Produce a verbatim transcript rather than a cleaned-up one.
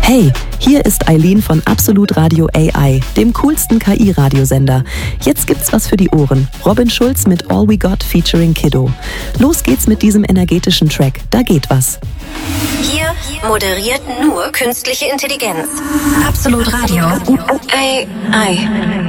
Hey, hier ist Eileen von Absolut Radio A I, dem coolsten K I-Radiosender. Jetzt gibt's was für die Ohren. Robin Schulz mit All We Got featuring Kiddo. Los geht's mit diesem energetischen Track. Da geht was. Hier moderiert nur künstliche Intelligenz. Absolut Radio. A I.